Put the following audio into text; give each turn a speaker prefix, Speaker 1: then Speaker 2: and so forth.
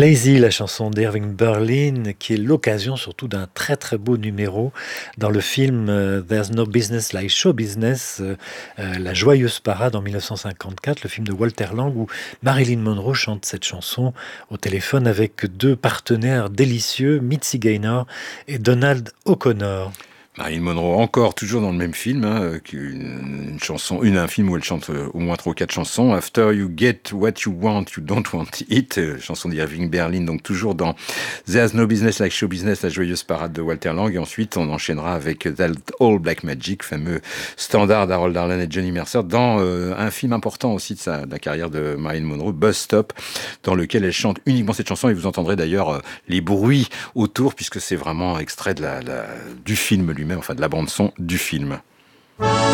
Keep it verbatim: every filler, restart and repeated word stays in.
Speaker 1: Lazy, la chanson d'Irving Berlin, qui est l'occasion surtout d'un très très beau numéro dans le film euh, There's No Business Like Show Business, euh, euh, La Joyeuse Parade en mille neuf cent cinquante-quatre, le film de Walter Lang où Marilyn Monroe chante cette chanson au téléphone avec deux partenaires délicieux, Mitzi Gaynor et Donald O'Connor.
Speaker 2: Marilyn Monroe, encore toujours dans le même film, hein, une, une chanson, une un film où elle chante euh, au moins trois ou quatre chansons. After you get what you want, you don't want it, euh, chanson d'Irving Berlin, donc toujours dans There's No Business Like Show Business, la joyeuse parade de Walter Lang. Et ensuite, on enchaînera avec That All Black Magic, fameux standard d'Harold Arlen et Johnny Mercer, dans euh, un film important aussi de, sa, de la carrière de Marilyn Monroe, Bus Stop, dans lequel elle chante uniquement cette chanson. Et vous entendrez d'ailleurs euh, les bruits autour, puisque c'est vraiment extrait de la, la, du film lui-même, enfin de la bande-son du film.